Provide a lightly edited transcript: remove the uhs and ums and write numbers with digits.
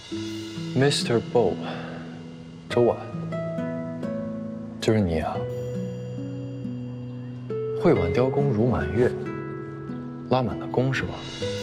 Mr. Bow， 周婉，就是你啊！会挽雕弓如满月，拉满了弓是吧？